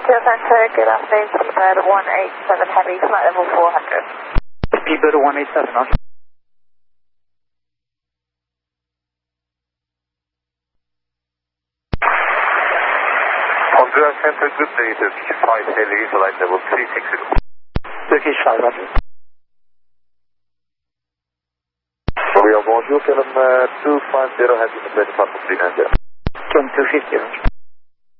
Steel Center, good afternoon, Seabird 187 Heavy, flight level 400. Seabird 187, okay. Honduras Center, good day, Turkish 5 Heavy, flight level 360. Turkish 5, roger. Oui, bonjour, KLM 250 Heavy, 25 390. KLM 250, roger.